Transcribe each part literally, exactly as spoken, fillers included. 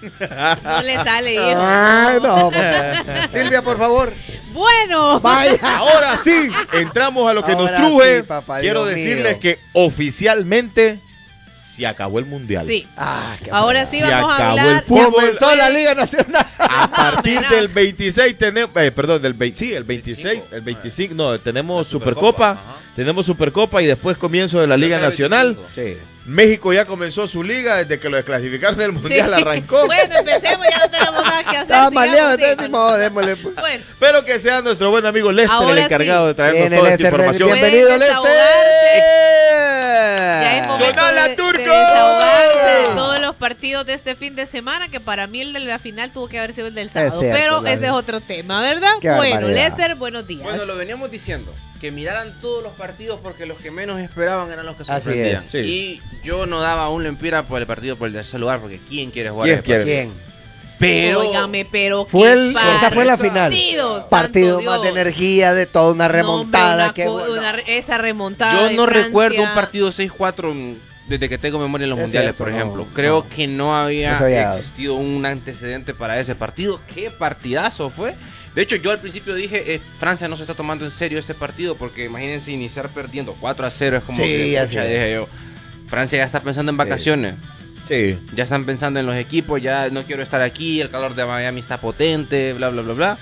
No le sale, hijo. Ah, no. Silvia, por favor. Bueno. Vaya. Ahora sí, entramos a lo que Ahora nos truje. sí, papá, Quiero Dios decirles mío. que oficialmente se acabó el mundial. Sí. Ah, qué Ahora padre. sí Se vamos a acabó hablar. el fútbol. Comenzó la Liga Nacional. A partir Mira. del veintiséis tenemos, eh, perdón, del veinte, sí, el veintiséis, el veinticinco, no, tenemos Supercopa, Ajá. tenemos Supercopa y después comienzo de la Liga Nacional. Sí. México ya comenzó su liga desde que lo desclasificaron del mundial, Sí. arrancó. Bueno, empecemos, ya no tenemos nada que hacer. Estaba sigamos, maleado, sí. entonces, ni modo, démosle, pues. Bueno, Pero que sea nuestro buen amigo Lester Ahora el encargado sí. de traernos Viene toda esta Lester, información. bienvenido, Pueden Lester. ya es momento ¡Sonala, de, de Turco! desahogarse de todos los partidos de este fin de semana, que para mí el de la final tuvo que haber sido el del sábado, cierto, pero la ese es verdad. otro tema, ¿verdad? Qué Bueno, barbaridad. Lester, buenos días. Bueno, lo veníamos diciendo, que miraran todos los partidos porque los que menos esperaban eran los que Así sorprendían. es, sí. Y yo no daba un lempira por el partido por el tercer lugar porque ¿quién quiere jugar ¿Quién ese quiere? partido? ¿Quién? Pero Óigame, pero Fue qué el, esa fue la final. partido, Partido santo más de Dios. energía, de toda una No, hombre, remontada. una qué co- bueno. una re- esa remontada. yo de no Francia. recuerdo un partido seis cuatro desde que tengo memoria en los Es mundiales, cierto, por no, ejemplo. no. Creo que no había No se había dado. existido un antecedente para ese partido. Qué partidazo fue. De hecho, yo al principio dije, eh, Francia no se está tomando en serio este partido porque imagínense iniciar perdiendo cuatro a cero. Es como Sí, que, así pucha, es. dije yo, Francia ya está pensando en vacaciones. Sí. Ya están pensando en los equipos, ya no quiero estar aquí, el calor de Miami está potente, bla, bla, bla, bla.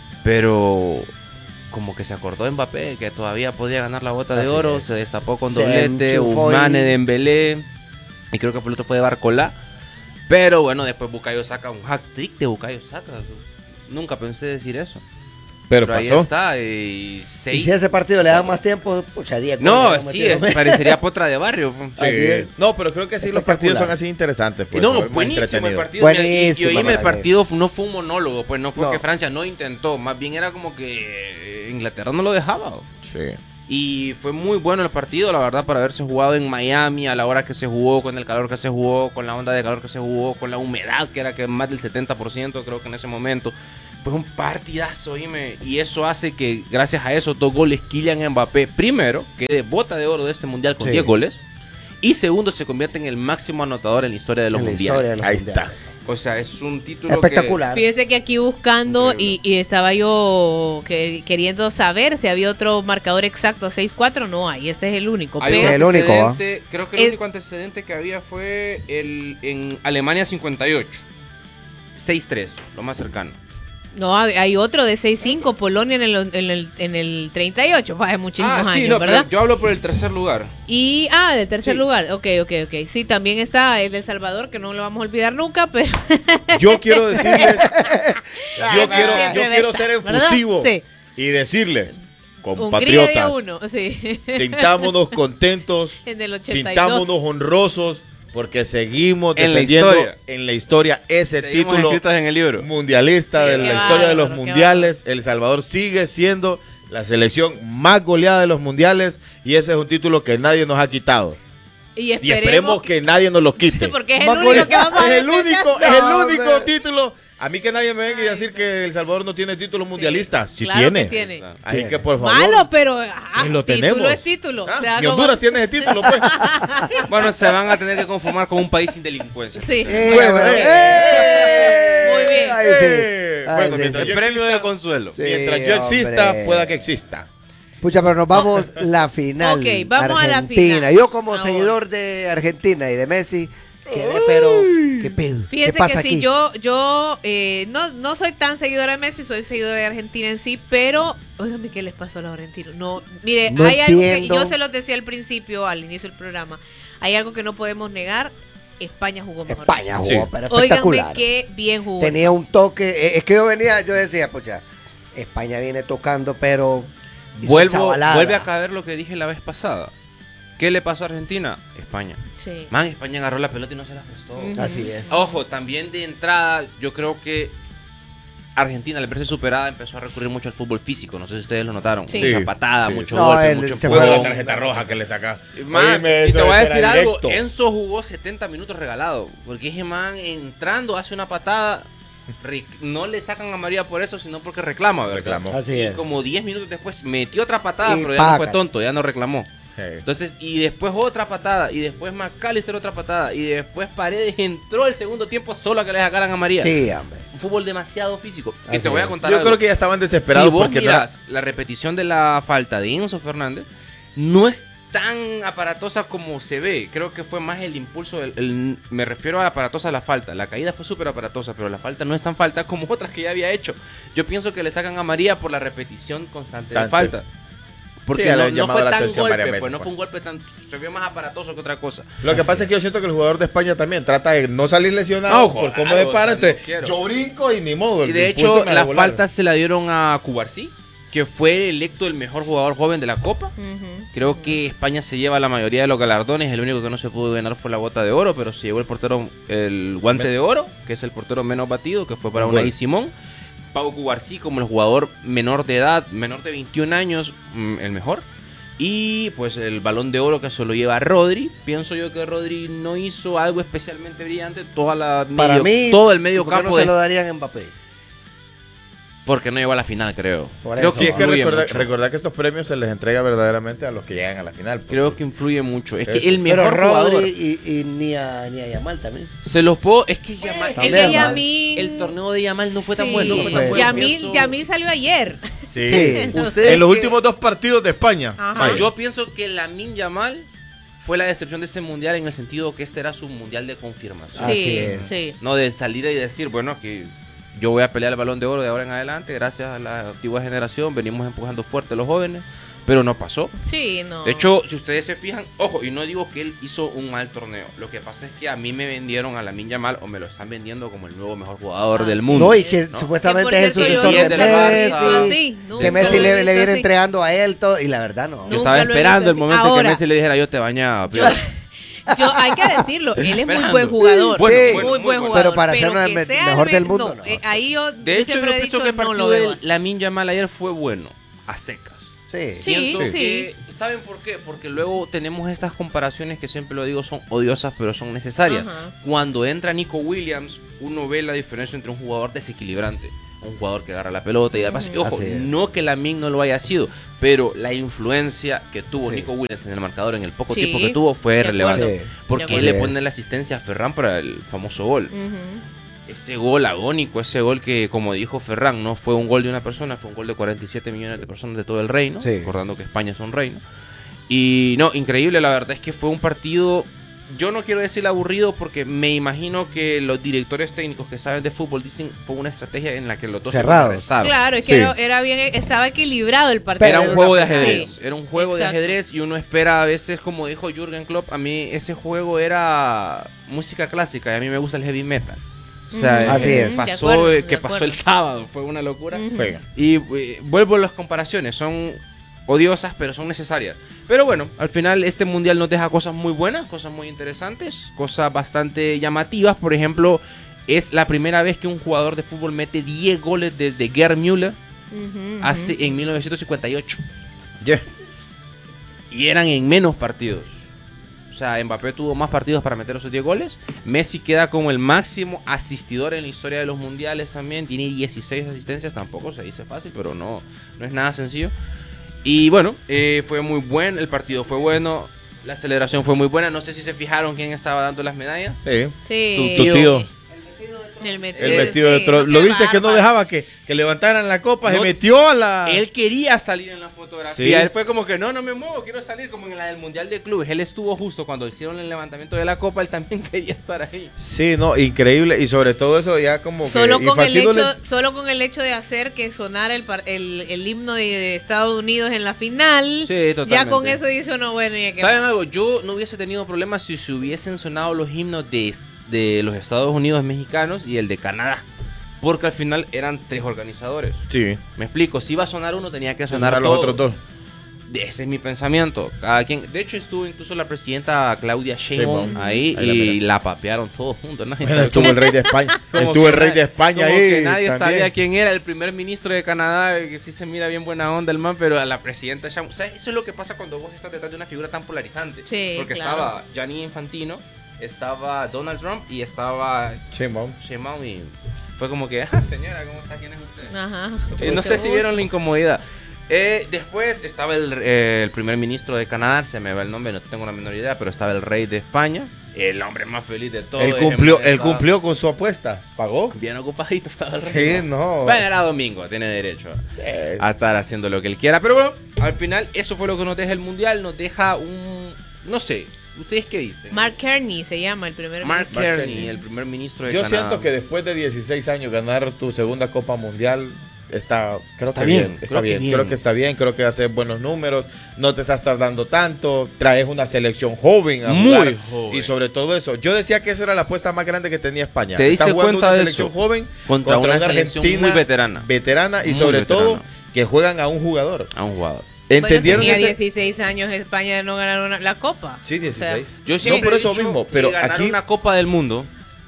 Pero como que se acordó de Mbappé, que todavía podía ganar la bota de Así oro, es. se destapó con Se doblete, enchufó Umane y- de Dembélé, y creo que fue el otro fue de Barcola. Pero bueno, después Bukayo Saka, un hack trick de Bukayo Saka. Nunca pensé decir eso. Pero, Pero ahí pasó. está, y Y seis... si a ese partido le dan más tiempo, pucha, diez No, goles, sí, metieron. es- parecería potra de barrio. Sí. Así es. No, pero creo que sí, los partidos Espectacular. son así interesantes. Pues, no, son muy buenísimo el entretenidos. partido. mira, y- y, Buenísimo, oíme, el para partido fu- no fue un monólogo, pues no fue No. que Francia no intentó, más bien era como que eh, Inglaterra no lo dejaba. Sí. Y fue muy bueno el partido, la verdad, para haberse jugado en Miami a la hora que se jugó, con el calor que se jugó, con la onda de calor que se jugó, con la humedad que era que más del setenta por ciento creo que en ese momento. Fue un partidazo, oíme, y eso hace que gracias a esos dos goles Kylian Mbappé, primero, quede bota de oro de este mundial con Sí. diez goles, y segundo, se convierte en el máximo anotador en la historia de los En la mundiales. historia de los Ahí mundiales. está. O sea, es un título Espectacular. Fíjese que aquí buscando y, Increíble. y estaba yo que, queriendo saber si había otro marcador exacto, seis cuatro, no hay, este es el único. que... Hay pero un el único, ¿ah? antecedente, creo que el Es- único antecedente que había fue el en Alemania cincuenta y ocho. seis tres, lo más cercano. no, hay hay otro de seis cinco, Polonia en el, en el, en el treinta y ocho, hace muchísimos Ah, sí, años, no, ¿verdad? pero yo hablo por el tercer lugar. Y, ah, del tercer Sí. lugar, ok, ok, ok. Sí, también está el de El Salvador, que no lo vamos a olvidar nunca, pero... Yo quiero decirles, yo Ah, quiero, siempre yo quiero está, ser ¿verdad? efusivo Sí. y decirles, Hungría día compatriotas, uno, sí. sintámonos contentos, En el ochenta y dos. sintámonos honrosos, porque seguimos En la defendiendo historia. en la historia ese Seguimos título inscritos en el libro. mundialista Sí, de qué la historia de los bárbaro, qué mundiales. El Salvador sigue siendo la selección más goleada de los mundiales y ese es un título que nadie nos ha quitado. Y Y esperemos, esperemos que nadie nos lo quite. porque es el Más único goleado. que vamos a Es el defender. único, es el No, único hombre. título. A mí que nadie me venga y decir que El Salvador no tiene título mundialista. Sí, claro tiene. que tiene. Así Tiene. que por favor. Malo, pero ah, Y lo título tenemos. es título. Ah, O sea, y como- Honduras tiene ese título, pues. Bueno, se van a tener que conformar con un país sin delincuencia. Sí. Eh, Bueno, bueno, eh. eh. Muy bien. Ahí sí. Eh, Ahí bueno, sí, mientras sí. yo El premio exista- de consuelo. Sí, Mientras yo exista, hombre. pueda que exista. Pucha, pero nos vamos la final. Ok, vamos a la Argentina. final. Yo como Ahora. seguidor de Argentina y de Messi, quedé, pero ¿qué pedo? ¿Qué Fíjense pasa que aquí? si yo, yo eh, no, no soy tan seguidora de Messi, soy seguidora de Argentina en sí, pero, óigame, ¿qué les pasó a los argentinos? No, mire, No hay algo que entiendo. yo se los decía al principio, al inicio del programa, hay algo que no podemos negar, España jugó mejor. España jugó, Sí. pero Óigame espectacular. qué bien jugó. Tenía un toque, eh, es que yo venía, yo decía, pucha, España viene tocando, pero hizo Vuelvo, chavalada. vuelve a caer lo que dije la vez pasada. ¿Qué le pasó a Argentina? España. Sí. Man, España agarró la pelota y no se la prestó. Ujú. Así es. Ojo, también de entrada, yo creo que Argentina, al verse superada, empezó a recurrir mucho al fútbol físico. No sé si ustedes lo notaron. Sí. Mucha Sí, patada, sí, mucho sí. No, golpe, él mucho se Fue de la empujón. tarjeta roja que le saca. Man, Oíme, y eso te voy a era decir algo, directo. Enzo jugó setenta minutos regalado, porque ese man entrando hace una patada, re- no le sacan a María por eso, sino porque reclama, ¿verdad? Reclamó. Así Y es. como diez minutos después metió otra patada, Y pero ya no fue paca. tonto, ya no reclamó. Sí. Entonces, y después otra patada, y después McAllister otra patada, y después Paredes entró el segundo tiempo solo a que le sacaran a María. Sí, hombre. Un fútbol demasiado físico. Que Así te voy a es. contar Yo algo. creo que ya estaban desesperados Si vos porque no- miras la repetición de la falta de Enzo Fernández, no es tan aparatosa como se ve. Creo que fue más el impulso. El, el- me refiero a aparatosa la falta. La caída fue súper aparatosa, pero la falta no es tan falta como otras que ya había hecho. Yo pienso que le sacan a María por la repetición constante de Tanto. falta. Porque Sí, ya le no, han no llamado fue la tan atención golpe, varias pues veces, no pues. fue un golpe tan... Se vio más aparatoso que otra cosa. Lo que pasa es que yo siento que el jugador de España también trata de no salir lesionado No, por cómo claro, se para. o sea, no Entonces, quiero. yo brinco y ni modo. Y el de impulso hecho, me va a las volar. faltas se la dieron a Cubarsí, que fue electo el mejor jugador joven de la Copa. Ujú. Creo que España se lleva la mayoría de los galardones. El único que no se pudo ganar fue la bota de oro, pero se llevó el portero el guante de oro, que es el portero menos batido, que fue para Un Unai gol. Simón. Pau Cubarsí como el jugador menor de edad, menor de veintiún años, mm, el mejor. Y pues el balón de oro que se lo lleva Rodri. Pienso yo que Rodri no hizo algo especialmente brillante. Toda la Para medio- mí, todo el medio ¿por qué campo no de- se lo darían a Mbappé? porque no llegó a la final, creo. Por Creo eso. Sí, es que influye recordar, mucho. recordar que estos premios se les entrega verdaderamente a los que llegan a la final. pues. Creo que influye mucho. Es Eso. que el mejor Pero jugador Rodri y, y ni a ni a Yamal también. se los puedo. Es que Yamal, Es También, que ¿no? Yamil... el torneo de Yamal no fue tan Sí. bueno. No fue tan fue. bueno. Yamil, Pienso- Yamil salió ayer. Sí. Sí. Ustedes En los que- últimos dos partidos de España. Ajá. falla. Yo pienso que Lamine Yamal fue la decepción de este mundial en el sentido que este era su mundial de confirmación. Así Sí, es. sí. No de salir y decir, bueno, que yo voy a pelear el balón de oro de ahora en adelante, gracias a la antigua generación, venimos empujando fuerte los jóvenes, pero no pasó. Sí, no. De hecho, si ustedes se fijan, ojo, y no digo que él hizo un mal torneo, lo que pasa es que a mí me vendieron a Lamine Yamal o me lo están vendiendo como el nuevo mejor jugador Ah, del sí. mundo. No, y que ¿no? supuestamente Que, es el por cierto, sucesor yo de nunca lo he Messi. visto así, nunca Que Messi lo he le, visto le viene así. entregando a él todo. Y la verdad no. Yo Nunca estaba lo he esperando visto el así. momento Ahora- que Messi le dijera, yo te bañaba. Yo, yo- hay que decirlo, él es muy Esperando. buen jugador. Bueno, Sí. bueno, muy muy buen bueno. jugador. Pero para ser una que me- sea mejor el del me- mundo, no, no. eh, ahí yo, De yo hecho, yo siempre he pienso dicho, que el no partido lo veo de así. Lamine Yamal ayer fue bueno, a secas. Sí. Sí. Siento sí. que, ¿saben por qué? Porque luego tenemos estas comparaciones que siempre lo digo son odiosas, pero son necesarias. Ajá. Cuando entra Nico Williams, uno ve la diferencia entre un jugador desequilibrante, un jugador que agarra la pelota y demás. Y ojo, Así es. no que Lamine no lo haya sido, pero la influencia que tuvo Sí. Nico Williams en el marcador en el poco Sí, tiempo que tuvo fue de relevante. acuerdo. Sí. Porque De él le acuerdo. pone la asistencia a Ferran para el famoso gol. Ujú. Ese gol agónico, ese gol que, como dijo Ferran, no fue un gol de una persona, fue un gol de cuarenta y siete millones de personas de todo el reino, Sí. recordando que España es un reino. Y no, increíble, la verdad es que fue un partido, yo no quiero decir aburrido porque me imagino que los directores técnicos que saben de fútbol dicen fue una estrategia en la que los dos Cerrados. se contrarrestaron. Claro, es que Sí. era, era bien, estaba equilibrado el partido. Era un juego de Sí. ajedrez, era un juego Exacto. de ajedrez y uno espera a veces, como dijo Jürgen Klopp, a mí ese juego era música clásica y a mí me gusta el heavy metal. O sea, Ujú. Así eh, es. De pasó, acuerdo, eh, de que pasó acuerdo. el sábado, fue una locura. Ujú. Juega. Y eh, vuelvo a las comparaciones, son odiosas, pero son necesarias. Pero bueno, al final este mundial nos deja cosas muy buenas, cosas muy interesantes, cosas bastante llamativas. Por ejemplo, es la primera vez que un jugador de fútbol mete diez goles desde Gerd Müller Ujú, ujú. hace en mil novecientos cincuenta y ocho. Yeah. Y eran en menos partidos. O sea, Mbappé tuvo más partidos para meter esos diez goles. Messi queda como el máximo asistidor en la historia de los mundiales también. Tiene dieciséis asistencias. Tampoco se dice fácil, pero no, no es nada sencillo. Y bueno, eh, fue muy bueno. El partido fue bueno. La celebración fue muy buena. No sé si se fijaron quién estaba dando las medallas. Sí. Sí. Tu, tu tío. El, met- El eh, vestido de sí, Trump. no, ¿Lo qué viste que no bárbaro. dejaba que, que levantaran la copa? No, se metió a la... Él quería salir en la fotografía. Sí. Él fue como que no, no me muevo, quiero salir como en la del Mundial de Clubes. Él estuvo justo cuando hicieron el levantamiento de la copa. Él también quería estar ahí. Sí, no, increíble. Y sobre todo eso ya como Solo que... con, el Infantino hecho, le- solo con el hecho de hacer que sonara el, par- el, el himno de, de Estados Unidos en la final, Sí, ya totalmente. con eso dice uno, bueno, ya que ¿Saben algo? Yo no hubiese tenido problemas si se hubiesen sonado los himnos de, de los Estados Unidos mexicanos y el de Canadá. Porque al final eran tres organizadores. Sí. Me explico, si iba a sonar uno tenía que sonar Sonar los todos. otros dos. Ese es mi pensamiento. Cada quien, de hecho estuvo incluso la presidenta Claudia Sheinbaum Sheinbaum. ahí, Ahí la y miré. la papearon todos juntos. Nadie Bueno, sabe estuvo cómo- el rey de España. como Estuvo que el rey de nadie- España como ahí. que nadie también. sabía quién era el primer ministro de Canadá, que sí se mira bien buena onda el man, pero a la presidenta Sheinbaum, ¿sabes? Eso es lo que pasa cuando vos estás detrás de una figura tan polarizante. Sí, Porque claro. estaba Gianni Infantino, estaba Donald Trump y estaba Sheinbaum. Sheinbaum y fue como que, ah, señora, ¿cómo está? ¿Quién es usted? Ajá. Eh, no sé si vieron la incomodidad. Eh, después estaba el, eh, el primer ministro de Canadá, se me va el nombre, no tengo la menor idea, pero estaba el rey de España, el hombre más feliz de todo. Él cumplió, él cumplió con su apuesta, pagó. Bien ocupadito estaba el rey. Sí, no. Bueno, era domingo, tiene derecho Sí. a estar haciendo lo que él quiera. Pero bueno, al final eso fue lo que nos deja el mundial, nos deja un... no sé, ¿ustedes qué dicen? Mark Kearney se llama el primer Mark ministro. Kearney, Kearney. el primer ministro de Yo Canadá. siento que después de dieciséis años ganar tu segunda Copa Mundial está, creo Está que bien, bien, está creo que bien, bien. creo que está bien, creo que haces buenos números, no te estás tardando tanto, traes una selección joven a Muy jugar, joven. y sobre todo eso, yo decía que esa era la apuesta más grande que tenía España. ¿Te diste Está jugando cuenta una de selección eso? joven Contra una selección muy veterana. veterana y Muy sobre veterana. todo que juegan a un jugador. A un jugador. ¿Entendieron Bueno, tenía ese? dieciséis años España de no ganar una- la Copa. Sí, dieciséis. O sea, Yo No, siempre por he eso dicho mismo, que pero ganar aquí una Copa del Mundo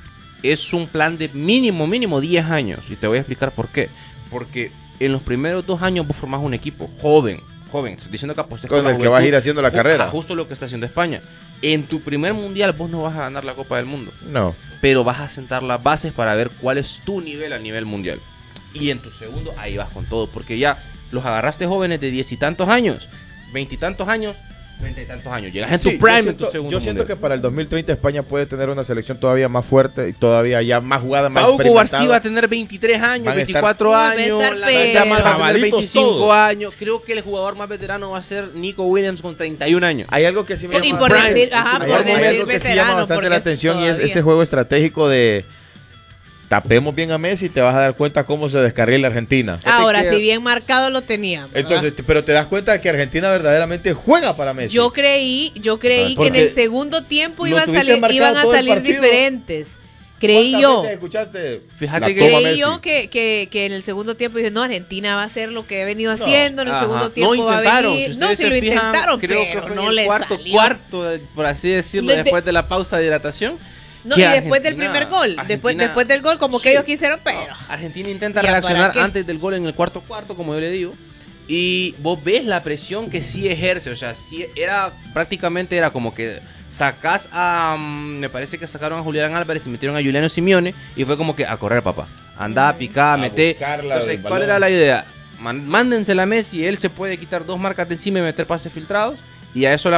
es un plan de mínimo, mínimo diez años. Y te voy a explicar por qué. Porque en los primeros dos años vos formás un equipo joven, joven. Estoy diciendo que apostes Con por la el que vas a ir juventud. haciendo la Ju- carrera. ajá, justo lo que está haciendo España. En tu primer mundial vos no vas a ganar la Copa del Mundo, no. pero vas a sentar las bases para ver cuál es tu nivel a nivel mundial. Y en tu segundo ahí vas con todo, porque ya los agarraste jóvenes de diez y tantos años, veintitantos años, treinta y tantos años. Llegas en Sí, tu prime yo en tu siento, segundo yo siento que mundial. para el dos mil treinta España puede tener una selección todavía más fuerte y todavía ya más jugada, más Pau García va a experimentada. tener veintitrés años, Van a estar- veinticuatro Uy, va a años, estar la pero- Nata Mar va a tener Chavalitos veinticinco todos. años. Creo que el jugador más veterano va a ser Nico Williams con treinta y un años. Hay algo que sí me Y llama por bastante- decir- ajá, hay por algo- hay decir algo que sí llama veterano, bastante porque la atención y es todavía. ese juego estratégico de tapemos bien a Messi y te vas a dar cuenta cómo se descarrila Argentina. Ahora, que- si bien marcado lo teníamos. ¿verdad? Entonces, te- pero te das cuenta de que Argentina verdaderamente juega para Messi. Yo creí, yo creí Porque que en el segundo tiempo lo iba a tuviste salir, marcado iban a todo el salir partido. diferentes. Creí ¿Cuántas yo. veces escuchaste Fíjate la que- toma Creí Messi? yo que, que, que en el segundo tiempo dije, no, Argentina va a hacer lo que ha venido No. haciendo, en el Ajá. segundo tiempo no va a intentaron, venir. si no, ustedes si se lo fijan, intentaron, creo pero que fue no en el le cuarto salió. cuarto, eh, por así decirlo, Desde- después de la pausa de hidratación. No, que y después del Argentina- primer gol, después, Argentina- después del gol, como que Sí. ellos quisieron, pero... Argentina intenta ¿Ya para reaccionar qué? antes del gol en el cuarto cuarto, como yo le digo. Y vos ves la presión que sí ejerce. O sea, sí era prácticamente era como que sacás a... mm, me parece que sacaron a Julián Álvarez y metieron a Juliano Simeone. Y fue como que a correr, papá. Andá, picá, A meté. buscarla Entonces, del ¿cuál balón. era la idea? Man- mándensela a Messi. Él se puede quitar dos marcas de encima y meter pases filtrados. Y a eso la